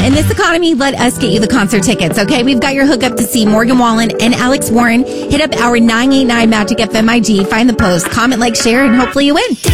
in this economy, let us get you the concert tickets, okay? We've got your hookup to see Morgan Wallen and Alex Warren. Hit up our 989 Magic FM IG, find the post, comment, like, share, and hopefully you win.